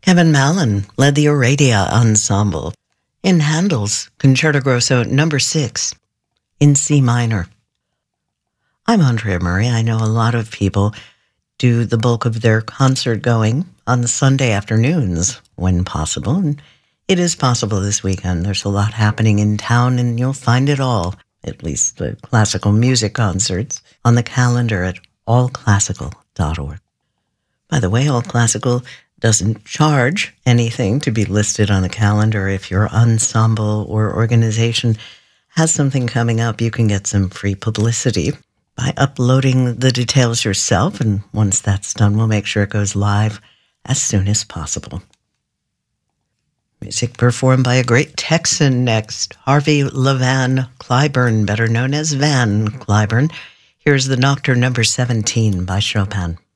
Kevin Mallon led the Aradia Ensemble in Handel's Concerto Grosso No. 6 in C minor. I'm Andrea Murray. I know a lot of people do the bulk of their concert going on Sunday afternoons when possible, and it is possible this weekend. There's a lot happening in town, and you'll find it all, at least the classical music concerts, on the calendar at allclassical.org. By the way, All Classical doesn't charge anything to be listed on the calendar. If your ensemble or organization has something coming up, you can get some free publicity by uploading the details yourself, and once that's done, we'll make sure it goes live as soon as possible. Music performed by a great Texan next, Harvey LeVan Cliburn, better known as Van Cliburn. Here's the Nocturne No. 17 by Chopin.